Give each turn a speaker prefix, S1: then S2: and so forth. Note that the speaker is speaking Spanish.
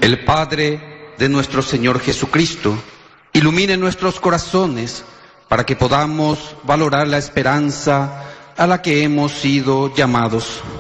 S1: El Padre de nuestro Señor Jesucristo ilumine nuestros corazones para que podamos valorar la esperanza a la que hemos sido llamados.